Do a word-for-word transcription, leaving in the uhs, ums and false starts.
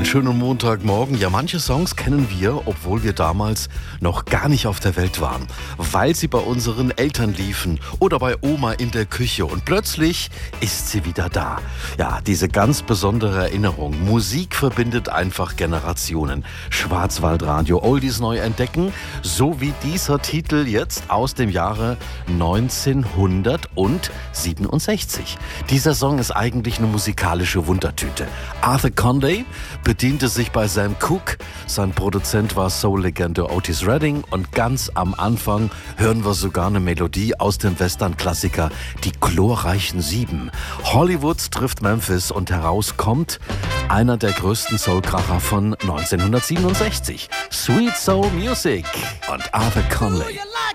schönen Montagmorgen. Ja, manche Songs kennen wir, obwohl wir damals noch gar nicht auf der Welt waren, weil sie bei unseren Eltern liefen oder bei Oma in der Küche und plötzlich ist sie wieder da. Ja, diese ganz besondere Erinnerung. Musik verbindet einfach Generationen. Schwarzwaldradio, Oldies neu entdecken, so wie dieser Titel jetzt aus dem Jahre neunzehnhundertsiebenundsechzig. Dieser Song ist eigentlich eine musikalische Wundertüte. Arthur Conley bediente sich bei Sam Cooke, sein Produzent war Soul-Legende Otis Redding und ganz am Anfang hören wir sogar eine Melodie aus dem Western-Klassiker Die glorreichen Sieben. Hollywood trifft Memphis und heraus kommt einer der größten Soulkracher von neunzehnhundertsiebenundsechzig. Sweet Soul Music und Arthur Conley.